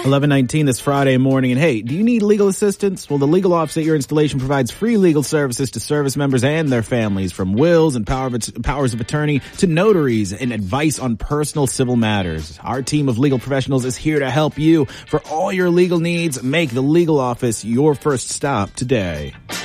11:19 this Friday morning. And hey, do you need legal assistance? Well, the legal office at your installation provides free legal services to service members and their families, from wills and powers of attorney to notaries and advice on personal civil matters. Our team of legal professionals is here to help you. For all your legal needs, make the legal office your first stop today.